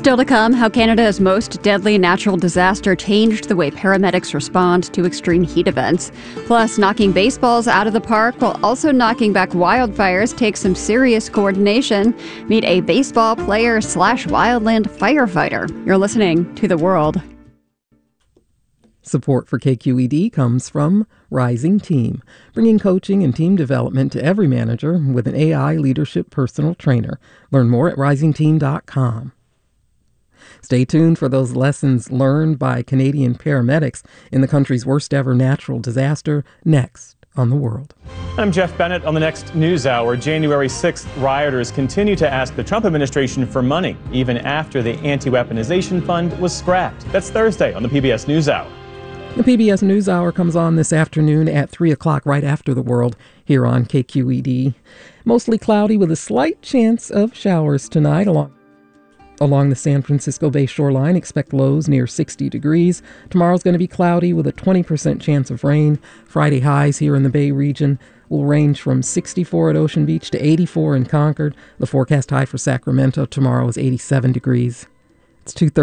Still to come, how Canada's most deadly natural disaster changed the way paramedics respond to extreme heat events. Plus, knocking baseballs out of the park while also knocking back wildfires takes some serious coordination. Meet a baseball player / wildland firefighter. You're listening to The World. Support for KQED comes from Rising Team, bringing coaching and team development to every manager with an AI leadership personal trainer. Learn more at risingteam.com. Stay tuned for those lessons learned by Canadian paramedics in the country's worst ever natural disaster next on The World. I'm Jeff Bennett. On the next News Hour, January 6th rioters continue to ask the Trump administration for money, even after the anti-weaponization fund was scrapped. That's Thursday on the PBS NewsHour. The PBS NewsHour comes on this afternoon at 3 o'clock, right after The World, here on KQED. Mostly cloudy with a slight chance of showers tonight along the San Francisco Bay shoreline. Expect lows near 60 degrees. Tomorrow's going to be cloudy with a 20% chance of rain. Friday highs here in the Bay region will range from 64 at Ocean Beach to 84 in Concord. The forecast high for Sacramento tomorrow is 87 degrees. It's 2:30.